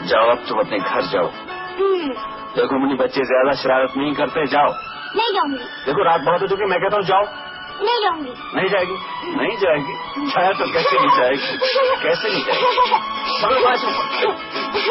जाओ अब तुम अपने घर जाओ। देखो मुन्नी बच्चे ज्यादा शरारत नहीं करते, जाओ। नहीं जाऊंगी। देखो रात बहुत हो चुकी, मैं कहता हूँ जाओ। नहीं जाऊंगी। नहीं जाएगी? नहीं जाएगी? छाया तो कैसे नहीं जाएगी, कैसे नहीं जाएगी?